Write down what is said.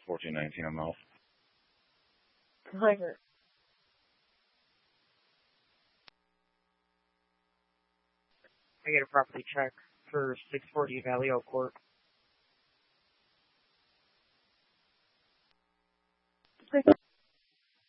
1419 on Mouth. Driver. I get a property check for 640 Vallejo Court.